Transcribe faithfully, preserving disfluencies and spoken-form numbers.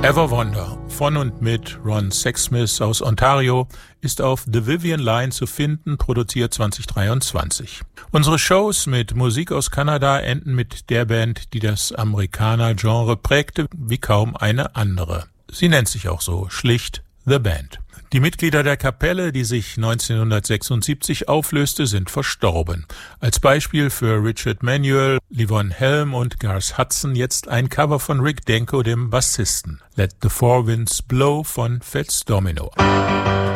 Ever Wonder von und mit Ron Sexsmith aus Ontario ist auf The Vivian Line zu finden, produziert zwanzig dreiundzwanzig. Unsere Shows mit Musik aus Kanada enden mit der Band, die das Amerikaner-Genre prägte, wie kaum eine andere. Sie nennt sich auch so, schlicht The Band. Die Mitglieder der Kapelle, die sich neunzehnhundertsechsundsiebzig auflöste, sind verstorben. Als Beispiel für Richard Manuel, Levon Helm und Garth Hudson jetzt ein Cover von Rick Denko, dem Bassisten. Let the Four Winds Blow von Fats Domino.